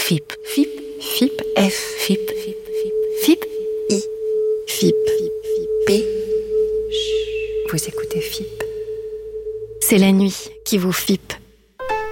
FIP. FIP. FIP. F. FIP. FIP. FIP. I. FIP. P. Vous écoutez FIP. C'est la nuit qui vous FIP.